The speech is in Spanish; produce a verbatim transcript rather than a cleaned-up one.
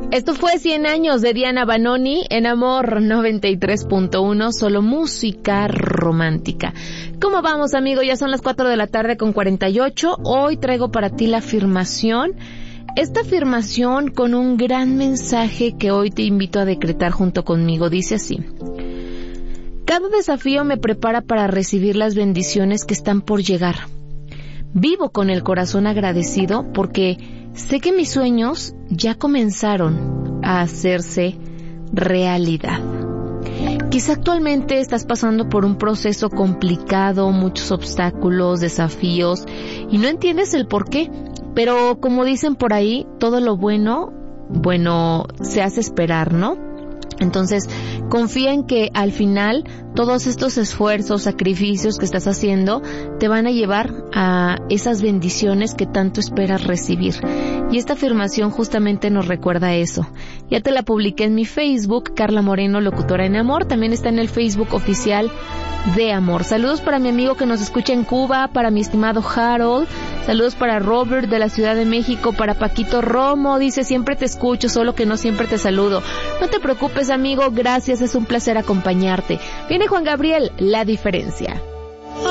Esto fue cien años de Diana Banoni en Amor noventa y tres punto uno, solo música romántica. ¿Cómo vamos, amigo? Ya son las cuatro de la tarde con cuarenta y ocho. Hoy traigo para ti la afirmación. Esta afirmación con un gran mensaje que hoy te invito a decretar junto conmigo. Dice así: cada desafío me prepara para recibir las bendiciones que están por llegar. Vivo con el corazón agradecido porque sé que mis sueños ya comenzaron a hacerse realidad. Quizá actualmente estás pasando por un proceso complicado, muchos obstáculos, desafíos, y no entiendes el por qué. Pero como dicen por ahí, todo lo bueno, bueno, se hace esperar, ¿no? Entonces, confía en que al final todos estos esfuerzos, sacrificios que estás haciendo te van a llevar a esas bendiciones que tanto esperas recibir. Y esta afirmación justamente nos recuerda eso. Ya te la publiqué en mi Facebook, Carla Moreno, locutora en Amor. También está en el Facebook oficial de Amor. Saludos para mi amigo que nos escucha en Cuba, para mi estimado Harold. Saludos para Robert de la Ciudad de México, para Paquito Romo. Dice, siempre te escucho, solo que no siempre te saludo. No te preocupes, amigo, gracias, es un placer acompañarte. Viene Juan Gabriel, La Diferencia.